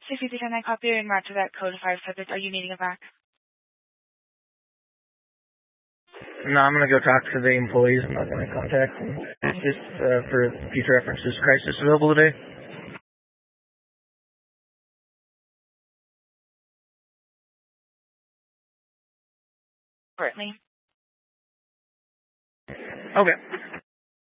So if you can I copy and match that code 5 subject, are you needing it back? No, I'm going to go talk to the employees. I'm not going to contact them. Just for future reference, is Crisis available today? Currently. Okay.